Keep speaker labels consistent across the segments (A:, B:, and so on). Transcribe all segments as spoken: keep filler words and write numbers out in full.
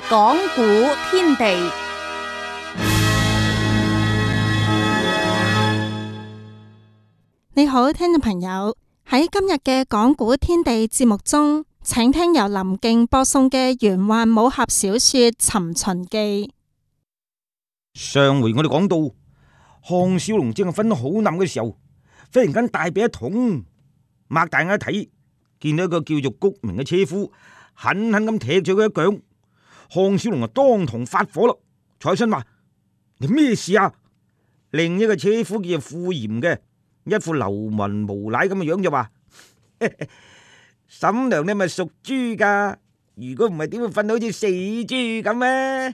A: 講古天地，
B: 你好，聽眾朋友，喺今日嘅講古天地節目中，請聽由林敬播送嘅玄幻武俠小說《尋秦記》。
C: 上回我哋講到，項少龍正係瞓得好冧嘅時候，忽然間大髀一痛，擘大眼一睇，見到一個叫做谷明嘅車夫，狠狠咁踢咗佢一腳。項少龍啊，當堂發火啦，坐起身話：你咩事啊？另一個車夫叫做傅炎嘅，一副流氓無賴咁嘅樣就話：嬸娘你係咪屬豬噶？如果唔係，點會瞓到好似死豬咁呢？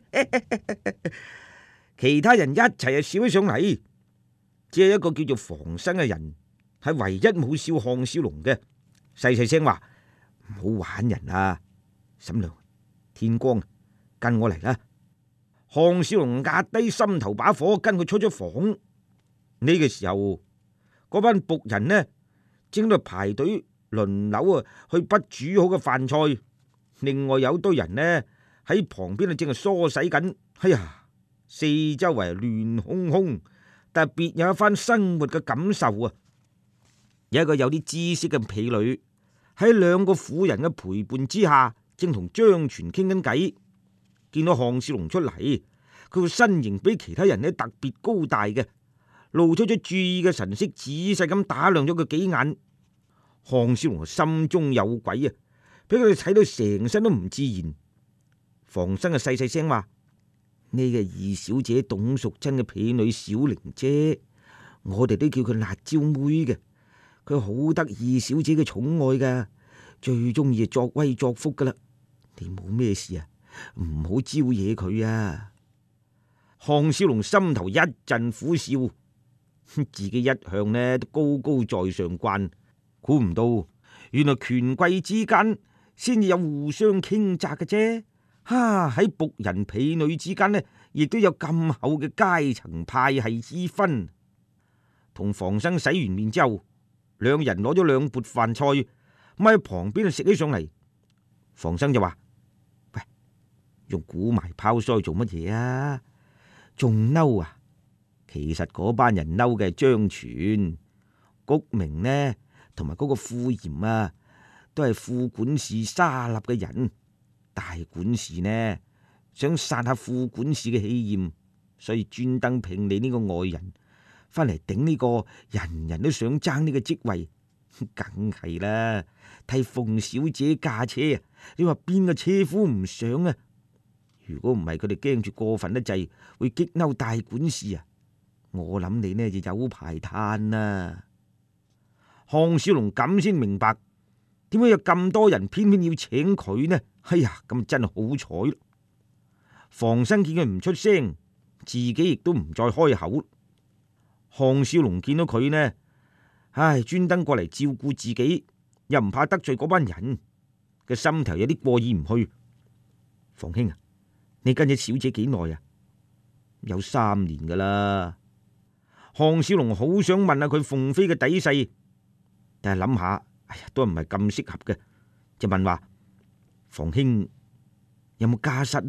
C: 其他人一齊啊笑起上嚟，只係一個叫做房生嘅人係唯一冇笑項少龍嘅，細細聲話：唔好玩人啊，嬸娘，天光，跟我嚟啦！項少龍壓低心頭把火，跟佢出咗房。呢個時候，嗰班僕人呢正喺度排隊輪流啊去畢煮好嘅飯菜，另外有堆人呢喺旁邊啊正係梳洗緊。哎呀！四周圍亂哄哄，但係別有一番生活嘅感受啊！有一個有啲知識嘅婢女喺兩個婦人嘅陪伴之下，正同張全傾緊偈。見到項少龍出嚟，佢個身形比其他人呢特別高大嘅，露出咗注意嘅神色，仔細咁打量咗佢幾眼。項少龍心中有鬼啊！俾佢哋睇到成身都唔自然。房生啊細細聲話：呢個二小姐董淑珍嘅婢女小玲姐，我哋都叫佢辣椒妹嘅。佢好得二小姐嘅寵愛噶，最中意作威作福噶啦。你冇咩事啊？唔好招惹佢啊！項少龍心頭一陣苦笑，自己一向呢都高高在上慣，估唔到原來權貴之間先至有互相傾軋嘅啫。哈！喺僕人婢女之間呢，亦都有咁厚嘅階層派系之分。同房生洗完面之後，兩人攞咗兩缽飯菜，咁喺旁邊食起上嚟。房生就話：喂，用古埋泡腮做乜嘢啊？仲嬲啊？其實嗰班人嬲嘅係張全、谷明呢，同埋嗰個傅炎啊，都係副管事沙立嘅人。大管事呢想殺下副管事嘅氣焰，所以專登聘你呢個外人翻嚟頂呢個人人都想爭呢個職位，梗係啦，替鳳小姐駕車啊！你話邊個車夫唔想啊？如果唔係佢哋驚住過分得滯會激嬲大管事啊，我諗你呢就有排嘆啦。項少龍咁先明白點解有咁多人偏偏要請佢呢？哎呀，咁真係好彩。房生見佢唔出聲，自己亦都唔再開口。項少龍見到佢呢，唉，專登過嚟照顧自己，又唔怕得罪嗰班人，嘅心頭有啲過意唔去。房兄啊，你跟咗小姐幾耐啊？有三年噶啦。項少龍好想問下佢鳳飛嘅底細，但係諗下，哎呀，都唔係咁適合嘅，就問話：房兄有冇家室呢？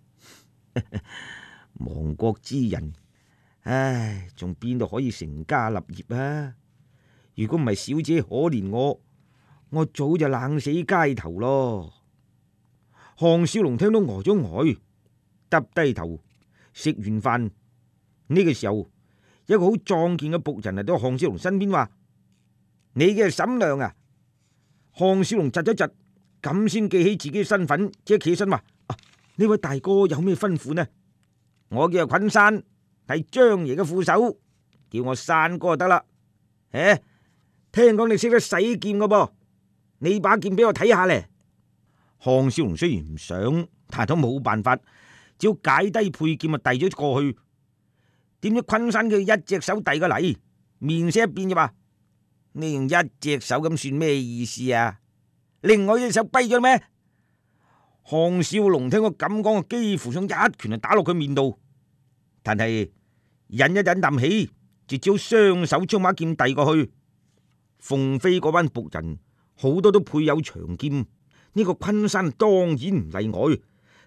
C: 亡國之人，唉，仲邊度可以成家立業啊？如果唔係小姐可憐我，我早就冷死街頭咯。項少龍聽到呆咗呆，耷低頭食完飯。呢個時候，一個好壯健嘅僕人嚟到項少龍身邊話：你嘅嬸娘啊！項少龍窒咗窒，咁先記起自己身份，即刻起身話：啊，呢位大哥有咩吩咐呢？我叫做昆山，係張爺嘅副手，叫我山哥就得啦。誒，聽講你識得使劍嘅噃，你把劍俾我睇下咧。項少龍雖然唔想，但都冇辦法，只要解低佩劍啊，遞咗過去。點知昆山佢一隻手遞過嚟，面色一變就話：你用一隻手咁算咩意思啊？另外一隻手跛咗咩？項少龍聽我咁講，幾乎想一拳就打落佢面度，但係忍一忍啖氣，就只好雙手將把劍遞過去。鳳飛嗰班僕人好多都配有長劍，呢個昆山當然唔例外。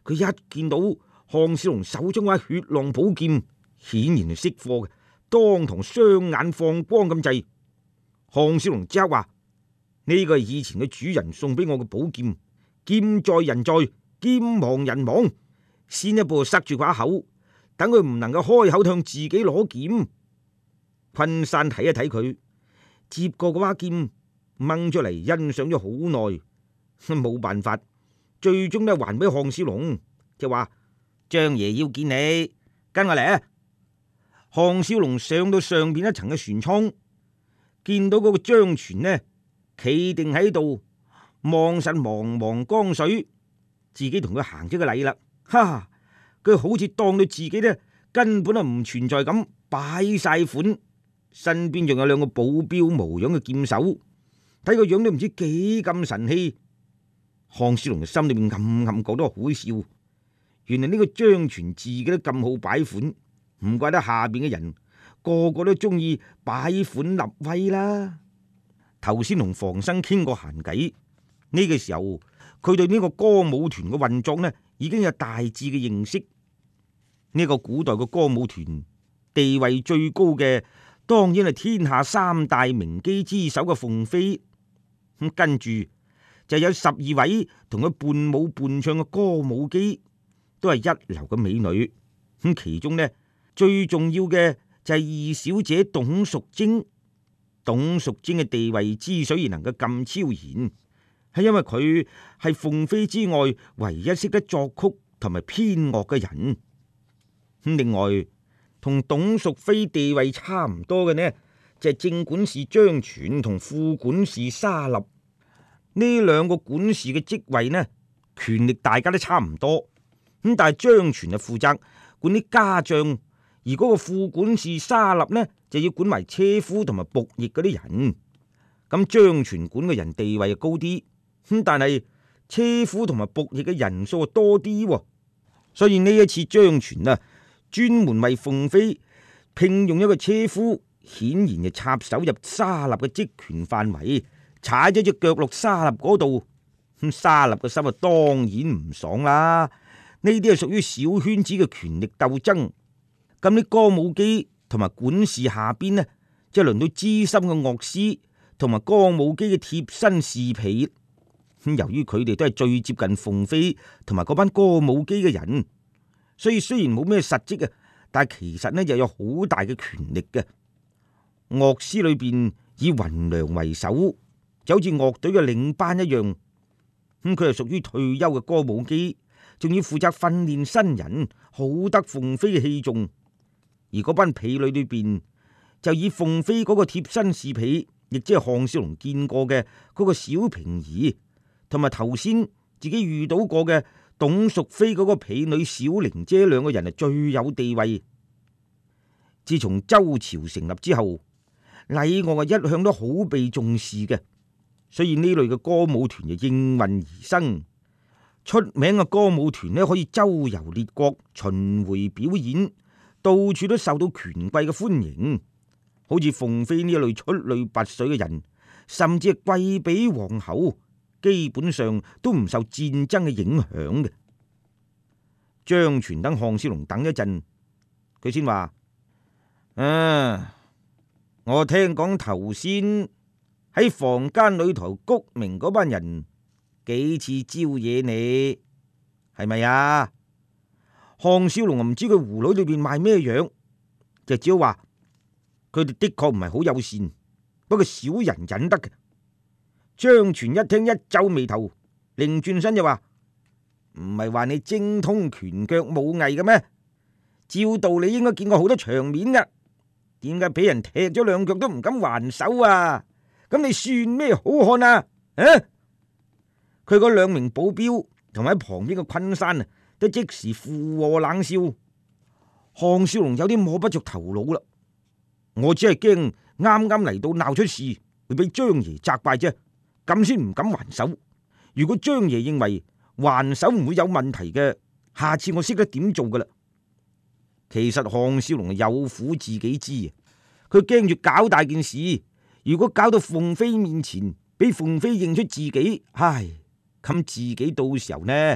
C: 佢一見到項少龍手中嗰把血浪寶劍，顯然係識貨嘅，當堂雙眼放光咁滯。項少龍即刻話：呢個係以前嘅主人送俾我嘅寶劍，劍在人在，劍亡人亡。先一步塞住把口，等佢唔能夠開口向自己攞劍。昆山睇一睇佢，接過嗰把劍，掹出嚟欣賞咗好耐，冇辦法，最終都還俾項少龍，就話：張爺要見你，跟我嚟啊！項少龍上到上邊一層嘅船艙，見到嗰個張全呢，企定喺度望實茫茫江水，自己同佢行咗個禮啦。哈！佢好似當到自己呢根本就唔存在咁，擺晒款，身邊仲有兩個保鏢模樣嘅劍手，睇個樣都唔知幾咁神氣。項少龍嘅心裏面暗暗覺得好笑，原來呢個張全自己都咁好擺款，唔怪得下邊嘅人個個都中意擺款立威啦。頭先同房生傾過閒偈，呢個時候佢對呢個歌舞團嘅運作呢已經有大致嘅認識。呢個古代嘅歌舞團地位最高嘅，當然係天下三大名姬之首嘅鳳飛。咁跟住就有十二位同佢伴舞伴唱嘅歌舞姬，都係一流嘅美女。咁其中呢最重要嘅就係二小姐董淑貞。董淑貞嘅地位之所以能夠咁超然，係因為佢係鳳飛之外唯一識得作曲同埋編樂嘅人。另外，同董淑妃地位差唔多嘅呢，就係正管事張全同副管事沙立。呢兩個管事嘅職位呢，權力大家都差唔多。咁但係張全就負責管啲家將，而嗰個副管事沙立呢，就要管埋車夫同埋僕役嗰啲人。咁張全管嘅人地位就高啲，咁但係車夫同埋僕役嘅人數多啲。所以呢一次張全啊，專門為鳳飛聘用一個車夫，顯然就插手入沙立嘅職權範圍，踩咗隻腳落沙立嗰度。咁沙立嘅心啊，當然唔爽啦。呢啲係屬於小圈子嘅權力鬥爭。咁啲歌舞伎同埋管事下邊呢，即係輪到資深嘅樂師同埋歌舞伎嘅貼身侍婢。咁由於佢哋都係最接近鳳飛同埋嗰班歌舞伎嘅人，所以雖然冇咩實職啊，但係其實呢就有好大嘅權力嘅。樂師裏邊以雲良為首，就好似樂隊嘅領班一樣。咁佢係屬於退休嘅歌舞伎，仲要負責訓練新人，好得鳳飛嘅器重。而嗰班婢女裏邊就以鳳飛嗰個貼身侍婢，亦即係項少龍見過嘅嗰個小平兒，同埋頭先自己遇到過嘅董淑妃嗰個婢女小玲姐兩個人係最有地位。自從周朝成立之後，禮樂啊一向都好被重視嘅，所以呢類嘅歌舞團就應運而生。出名嘅歌舞團呢，可以周遊列國巡迴表演，到處都受到權貴嘅歡迎。好似鳳飛呢一類出類拔萃嘅人，甚至係貴比皇后，基本上都唔受戰爭嘅影響嘅。張全等項少龍等一陣，佢先話：啊，我聽講頭先喺房間裏頭谷明嗰班人幾次招惹你，係咪啊？項少龍唔知佢葫蘆裏邊賣咩樣，就只好話佢哋的確唔係好友善，不過小人忍得嘅。張全一聽一皺眉頭，擰轉身就話：唔係話你精通拳腳武藝嘅咩？照道理應該見過好多場面噶，點解俾人踢咗兩腳都唔敢還手啊？咁你算咩好漢啊？啊！佢嗰兩名保鏢同埋喺旁邊嘅昆山啊，都即時附和冷笑。項少龍有啲摸不着頭腦啦。我只係驚啱啱嚟到鬧出事，會俾張爺責怪啫，咁先唔敢還手。如果張爺認為還手唔會有問題嘅，下次我識得點做噶啦。其實項少龍有苦自己知啊，佢驚住搞大件事，如果搞到鳳飛面前，俾鳳飛認出自己，唉，咁自己到時候呢，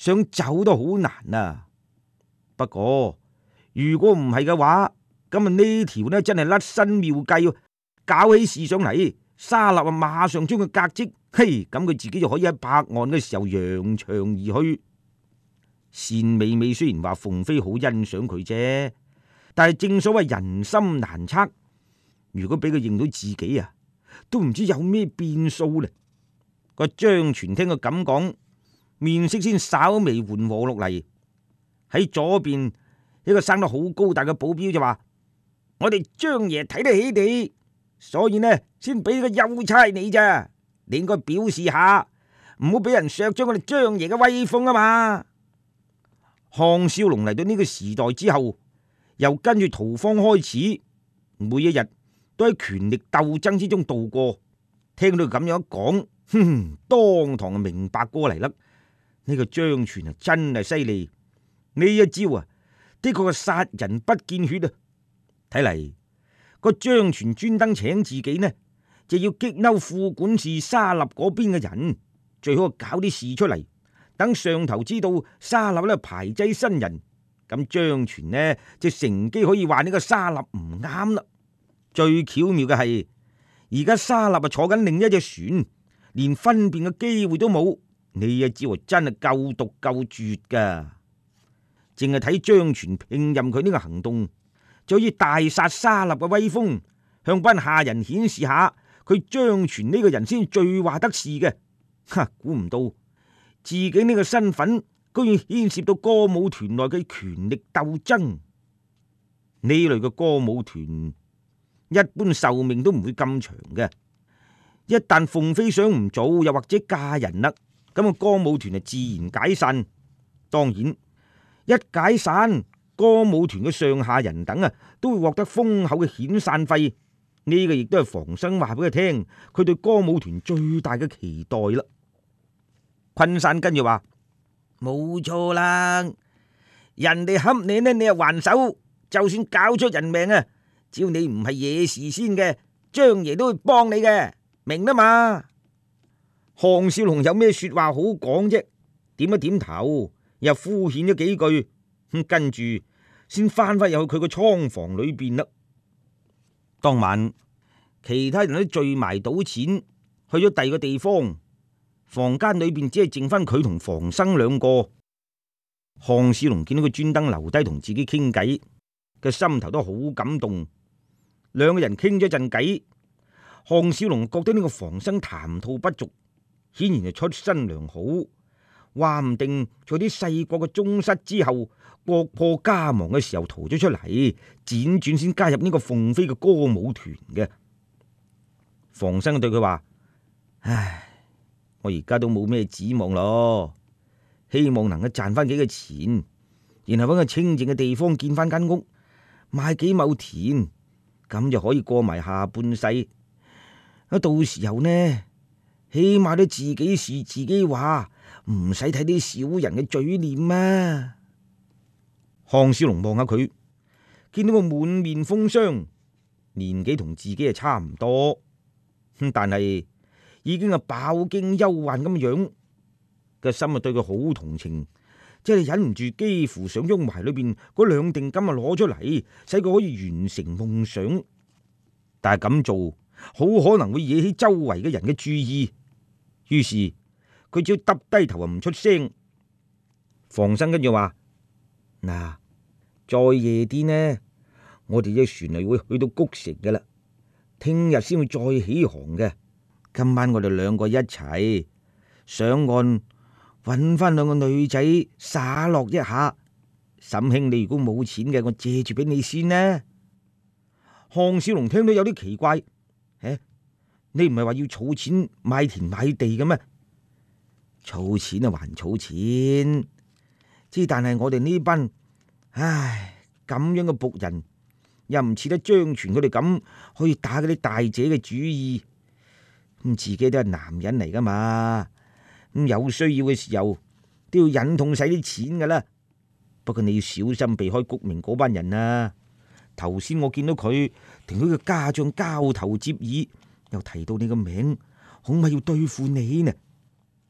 C: 想走都好難啊。不過如果唔係嘅話，咁啊呢條呢真係甩身妙計，搞起事上嚟，沙訥啊馬上將佢革職，嘿，咁佢自己就可以喺拍案嘅時候揚長而去。單美美雖然話鳳飛好欣賞佢啫，但係正所謂人心難測，如果俾佢認到自己啊，都唔知有咩變數咧。個張全聽佢咁講，面色先稍微緩和落嚟。喺左邊一個生得好高大嘅保鏢就話：我哋張爺睇得起你，所以呢先俾個優差你咋，你應該表示下，唔好俾人削咗我哋張爺嘅威風啊嘛。項少龍嚟到呢個時代之後，又跟住屠方開始，每一日都喺權力鬥爭之中度過。聽到佢咁樣一講，哼，當堂就明白過嚟啦。呢個張全啊，真係犀利。呢一招啊，的確係殺人不見血啊。睇嚟個張全專登請自己呢，就要激嬲副管事沙訥嗰邊嘅人，最好搞啲事出嚟，等上頭知道沙訥咧排擠新人，咁張全呢就乘機可以話呢個沙訥唔啱啦。最巧妙嘅係，而家沙訥啊坐緊另一隻船，連分辨嘅機會都冇。呢一招真係夠毒夠絕噶。淨係睇張全聘任佢呢個行動，就可以大殺沙訥嘅威風，向班下人顯示下佢張全呢個人先最話得事嘅。哈！估唔到自己呢個身份居然牽涉到歌舞團內嘅權力鬥爭。呢類嘅歌舞團一般壽命都唔會咁長嘅。一旦鳳飛想唔做，又或者嫁人啦，咁個歌舞團就自然解散。當然，一解散，歌舞團嘅上下人等啊，都會獲得豐厚嘅遣散費。呢個亦都係房生話俾佢聽，佢對歌舞團最大嘅期待啦。昆山跟住話：冇錯啦，人哋恰你呢，你又還手，就算搞出人命啊，只要你唔係惹事先嘅，張爺都會幫你嘅，明啦嘛。項少龍有咩說話好講啫？點一點頭，又敷衍咗幾句，咁跟住先翻返入去佢個倉房裏邊啦。當晚其他人都聚埋賭錢，去咗第二個地方，房間裏邊只係剩翻佢同房生兩個。項少龍見到佢專登留低同自己傾偈，個心頭都好感動。兩個人傾咗陣偈，項少龍覺得呢個房生談吐不俗，顯然係出身良好，話唔定在啲細國嘅宗室之後，國破家亡嘅時候逃咗出嚟，輾轉先加入呢個鳳飛嘅歌舞團嘅。房生對佢話：唉，我而家都冇咩指望咯，希望能夠賺翻幾個錢，然後揾個清靜嘅地方建翻間屋，買幾畝田，咁就可以過埋下半世。啊，到時候呢，起碼都自己事自己話，唔使睇啲小人嘅嘴臉啊！項少龍望下佢，見到個滿面風霜，年紀同自己係差唔多，但係已經係飽經憂患咁樣，個心啊對佢好同情，即係忍唔住幾乎想將懷裏邊嗰兩錠金啊攞出嚟，使佢可以完成夢想。但係咁做好可能會惹起周圍嘅人嘅注意，於是佢只要耷低頭啊唔出聲。房生跟住話：嗱，再夜啲呢，我哋隻船係會去到谷城嘅啦，聽日先會再起航嘅。今晚我哋兩個一齊上岸，搵翻兩個女仔灑落一下。沈兄，你如果冇錢嘅，我借住俾你先呢。項少龍聽到有啲奇怪，誒，你唔係話要儲錢買田買地嘅咩？儲錢啊，還儲錢，之但係我哋呢班，唉，咁樣嘅僕人，又唔似得張全佢哋咁可以打嗰啲大姐嘅主意。咁自己都係男人嚟噶嘛，咁有需要嘅時候都要忍痛使啲錢噶啦。不過你要小心避開谷明嗰班人啊！頭先我見到佢同佢嘅家將交頭接耳，又提到你個名，恐怕要對付你呢。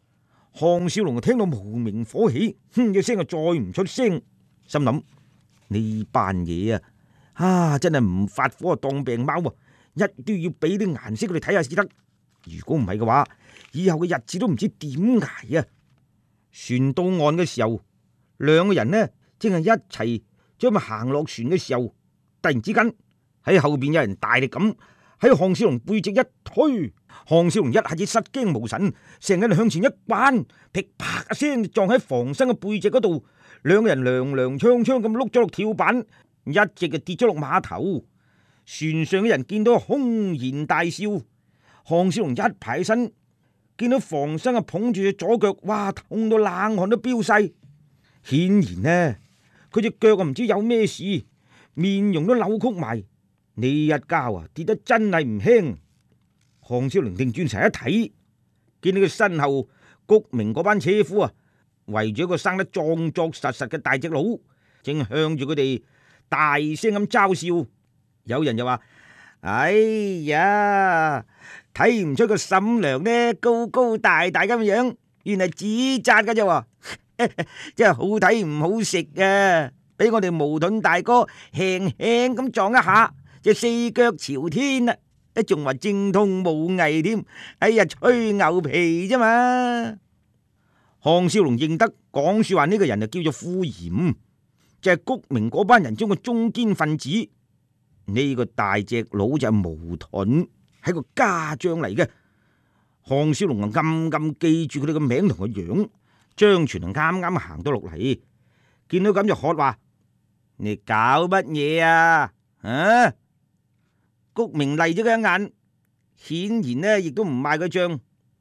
C: 項少龍聽到無名火起，哼一聲就再唔出聲，心諗呢班嘢啊，啊真係唔發火啊當病貓啊，一都要俾啲顏色佢哋睇下先得。如果唔係嘅話，以後嘅日子都唔知點捱啊！船到岸嘅時候，兩個人呢正係一齊將佢行落船嘅時候，突然之間喺後邊有人大力咁喺項少龍背脊一推，項少龍一下子失驚無神，成個人向前一彎，噼啪一聲撞喺房生嘅背脊嗰度，兩個人踉踉蹌蹌咁碌咗落跳板，一直就跌咗落碼頭。船上嘅人見到空然大笑，項少龍一排起身，見到房生啊捧住隻左腳，哇痛到冷汗都飆晒，顯然呢佢隻腳啊唔知有咩事，面容都扭曲埋。呢一跤啊跌得真係唔輕。項少龍定轉頭一睇，見到佢身後谷明嗰班車夫啊圍住一個生得壯壯實實嘅大隻佬，正向住佢哋大聲咁嘲笑。有人就話：哎呀，睇唔出個嬸娘呢高高大大咁樣，原來紙紮㗎啫，真係好睇唔好食啊！俾我哋矛盾大哥輕輕咁撞一下，就四腳朝天啦，仲話精通武藝添。哎呀，吹牛皮啫嘛！項少龍認得講說話呢個人就叫做傅炎，就係谷明嗰班人中嘅中堅分子。呢個大隻佬就係毛盾，係個家將嚟嘅。項少龍啊暗暗記住佢哋個名同個樣。張全啊啱啱行到落嚟，見到咁就喝話：你搞乜嘢啊？啊！谷明嚟咗佢一眼，顯然呢亦都唔賣佢賬。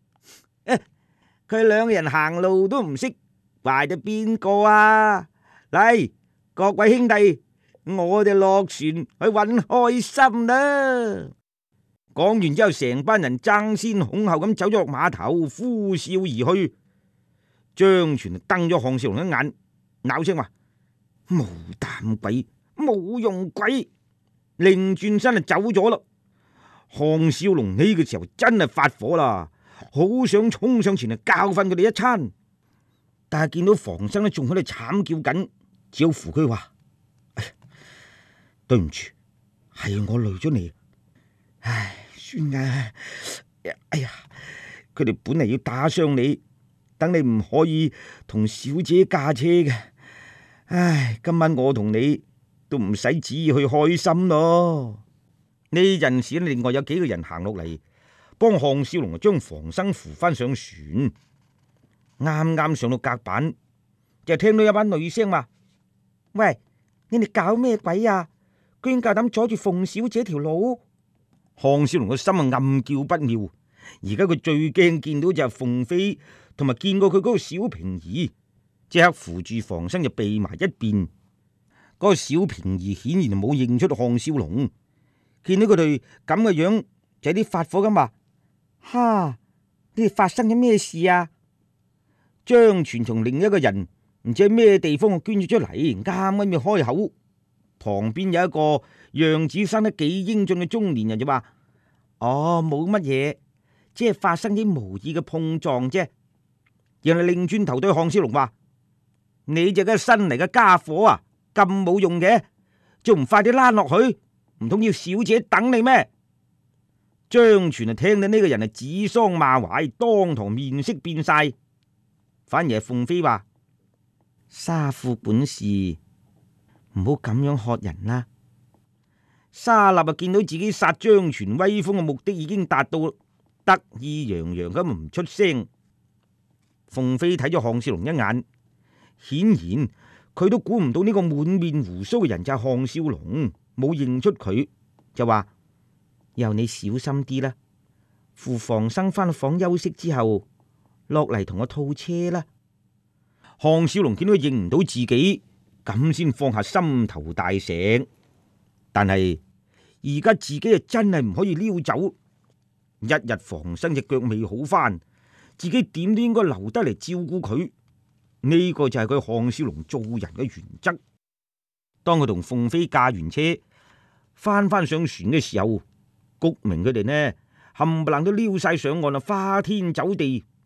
C: 佢兩個人行路都唔識，怪得邊個啊？嚟，各位兄弟，我哋落船去搵開心啦！講完之後，成班人爭先恐後咁走咗落碼頭，呼嘯而去。張全瞪咗項少龍一眼，鬧聲話：冇膽鬼，冇用鬼，擰轉身就走咗啦。項少龍呢個時候真係發火啦，好想衝上前嚟教訓佢哋一餐，但係見到房生咧仲喺度慘叫緊，只好扶佢話：哎呀，對唔住，係我累咗你，唉，算啦，哎呀，佢哋本嚟要打傷你，等你唔可以同小姐駕車嘅，唉，今晚我同你都唔使旨意去開心咯。呢陣時另外有幾個人行落嚟，幫項少龍將房生扶翻上船。啱啱上到甲板，就聽到有班女聲話：喂，你哋搞咩鬼啊？居然夠膽阻住鳳小姐條路！項少龍個心啊暗叫不妙。而家佢最驚見到就係鳳飛，同埋見過佢嗰個小平兒，即刻扶住房生就避埋一邊。嗰、那個小平兒顯然冇認出項少龍，見到佢哋咁嘅樣，就有啲發火咁話：哈，你哋發生咗咩事啊？張全從另一個人唔知喺咩地方捐咗出嚟，啱啱要開口，旁邊有一個樣子生得幾英俊嘅中年人就話：哦，冇乜嘢，即係發生啲無意嘅碰撞啫。然後擰轉頭對項少龍話：你隻嘅新嚟嘅家伙啊，咁冇用嘅，仲唔快啲拉落去？唔通要小姐等你咩？張全啊聽到呢個人係指桑罵槐，當堂面色變晒。反而係鳳飛話：沙夫本事，唔好咁樣喝人啦。沙立啊見到自己殺張全威風嘅目的已經達到，得意洋洋咁唔出聲。鳳飛睇咗項少龍一眼，顯然佢都估唔到呢個滿面鬍鬚嘅人就係項少龍，冇認出佢，就話：由你小心啲啦，扶房生翻房休息之後落嚟同我套車啦。項少龍見到佢認唔到自己，咁先放下心頭大石。但係而家自己啊真係唔可以溜走，一日房生隻腳未好翻，自己點都應該留得嚟照顧佢。呢個就係佢項少龍做人嘅原則。當佢同鳳飛駕完車翻翻上船嘅時候，谷明佢哋呢冚唪唥都撩晒上岸啊，花天酒地。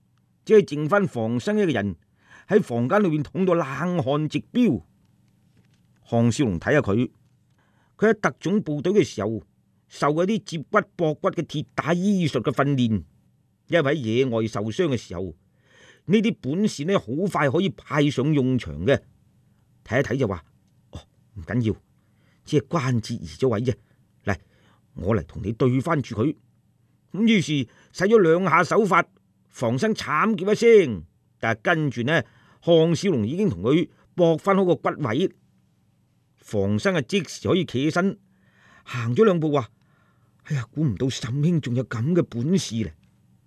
C: 只係剩翻房生一個人喺房間裏邊痛到冷汗直飆。項少龍睇下佢，佢喺特種部隊嘅時候受嗰啲接骨駁骨嘅鐵打醫術嘅訓練，因為喺野外受傷嘅時候，呢啲本事呢好快可以派上用場嘅。睇一睇就話：哦，唔緊要，只係關節移咗位啫。嚟，我嚟同你對翻住佢。咁於是使咗兩下手法，房生慘叫一聲，但係跟住呢，項少龍已經同佢駁翻好個骨位。房生啊，即時可以企起身，行咗兩步，話：哎呀，估唔到沈兄仲有咁嘅本事咧！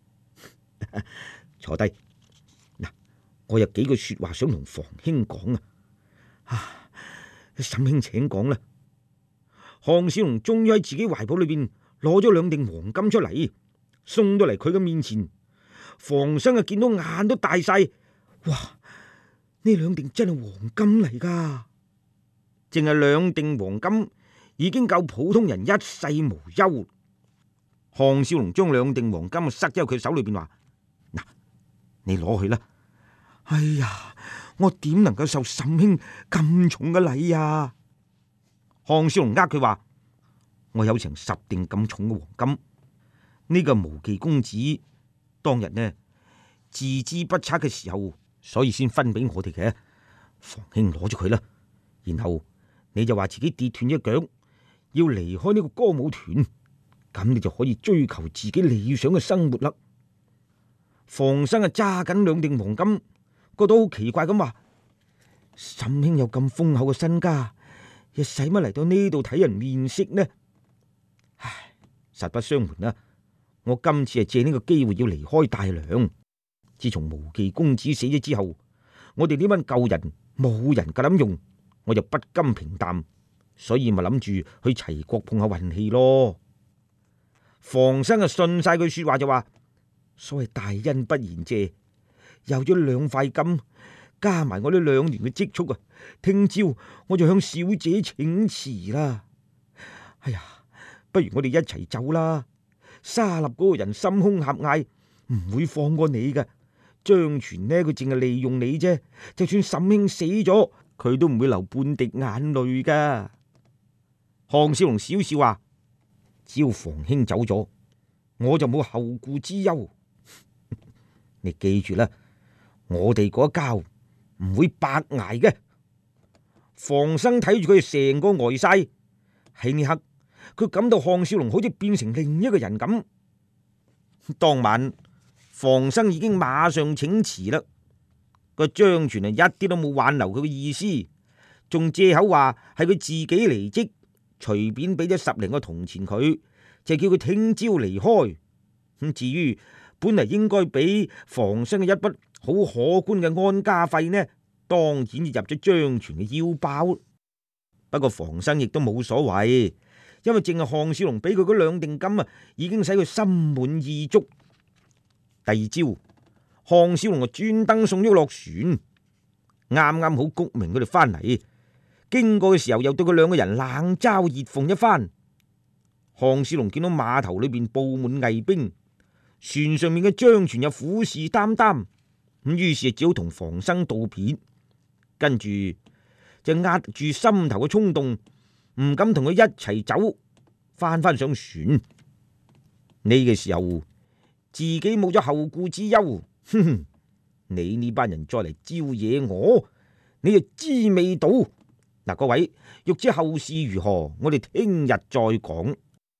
C: 坐低，嗱，我有幾句說話想同房兄講啊！啊，沈兄請講啦。項少龍終於喺自己懷抱裏邊攞咗兩锭黃金出嚟，送到嚟佢嘅面前。房生啊，見到眼都大晒，哇！呢兩锭真係黃金嚟噶！淨係兩锭黃金已經夠普通人一世無憂。項少龍將兩锭黃金塞咗喺佢手裏邊，話：嗱，你攞去啦。哎呀，我點能夠受沈兄咁重嘅禮啊？項少龍呃佢話：我有成十锭咁重嘅黃金，呢個無忌公子當日呢自知不測嘅時候，所以先分俾我哋嘅。房兄攞咗佢啦，然後你就話自己跌斷一腳，要離開呢個歌舞團，咁你就可以追求自己理想嘅生活啦。房生啊，揸緊兩锭黃金，覺得好奇怪咁話：沈兄有咁豐厚嘅身家，又使乜嚟到呢度睇人面色呢？唉，實不相瞞啦，我今次係借呢個機會要離開大梁。自從無忌公子死咗之後，我哋呢班舊人冇人夠膽用。我就不甘平淡，所以咪諗住去齊國碰下運氣咯。房生啊，信晒句說話就話：所謂大恩不言謝，有咗兩塊金，加埋我呢兩年嘅積蓄啊，聽朝我就向小姐請辭啦。哎呀，不如我哋一齊走啦。沙立嗰個人心胸狹隘，唔會放過你㗎。張全呢，佢淨係利用你啫。就算沈兄死咗，佢都唔會流半滴眼淚噶。項少龍笑笑話：只要房兄走咗，我就冇後顧之憂。你記住啦，我哋嗰一交唔會白挨嘅。房生睇住佢成個呆晒，喺呢刻佢感到項少龍好似變成另一個人咁。當晚房生已經馬上請辭啦。個張全啊，一啲都冇挽留佢嘅意思，仲借口話係佢自己離職，隨便俾咗十零個銅錢佢，就叫佢聽朝離開。咁至於本嚟應該俾房生嘅一筆好可觀嘅安家費呢，當然就入咗張全嘅腰包。不過房生亦都冇所謂，因為淨係項少龍俾佢嗰兩锭金啊，已經使佢心滿意足。第二朝，項少龍就專登送咗落船，啱啱好谷明佢哋翻嚟，經過嘅時候又對佢兩個人冷嘲熱諷一番。項少龍見到碼頭裏邊布滿魏兵，船上面嘅張全又虎視眈眈，咁於是只好同房生道別，跟住就壓住心頭嘅衝動，唔敢同佢一齊走，翻返上船。呢個時候自己冇咗後顧之憂，哼哼，你呢班人再嚟招惹我，你就知味道。嗱，各位欲知後事如何，我哋聽日再講。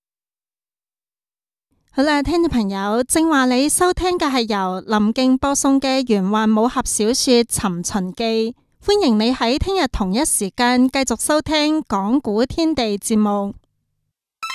B: 好啦，聽眾朋友，正話你收聽嘅係由林敬播送嘅玄幻武俠小說《尋秦記》，歡迎你喺聽日同一時間繼續收聽講古天地節目。